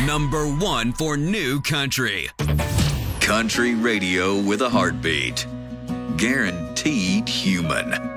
Number one for new country. Country radio with a heartbeat. Guaranteed human.